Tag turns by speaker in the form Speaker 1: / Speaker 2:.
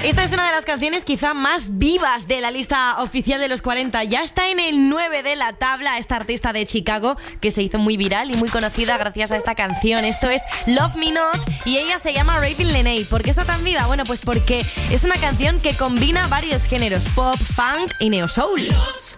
Speaker 1: Esta es una de las canciones quizá más vivas de la lista oficial de los 40. Ya está en el 9 de la tabla esta artista de Chicago que se hizo muy viral y muy conocida gracias a esta canción. Esto es Love Me Not y ella se llama Raven Lenae. ¿Por qué está tan viva? Bueno, pues porque es una canción que combina varios géneros: pop, funk y neo soul.